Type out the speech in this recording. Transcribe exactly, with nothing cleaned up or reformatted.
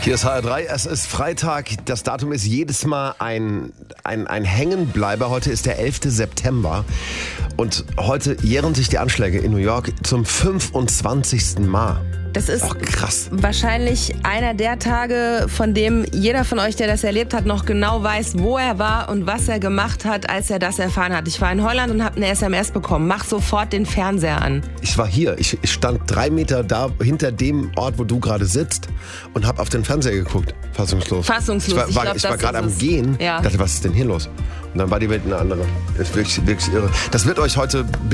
Hier ist H R drei, es ist Freitag, das Datum ist jedes Mal ein, ein, ein Hängenbleiber. Heute ist der elfte September und heute jähren sich die Anschläge in New York zum fünfundzwanzigsten Mal. Das ist oh, krass. wahrscheinlich einer der Tage, von dem jeder von euch, der das erlebt hat, noch genau weiß, wo er war und was er gemacht hat, als er das erfahren hat. Ich war in Holland und habe eine S M S bekommen. Mach sofort den Fernseher an. Ich war hier. Ich, ich stand drei Meter da hinter dem Ort, wo du gerade sitzt und habe auf den Fernseher geguckt. Fassungslos. Fassungslos. Ich war, ich war, glaub, ich war gerade am es. Gehen. Ja. Dachte, was ist denn hier los? Und dann war die Welt eine andere. Das ist wirklich, wirklich irre. Das wird euch heute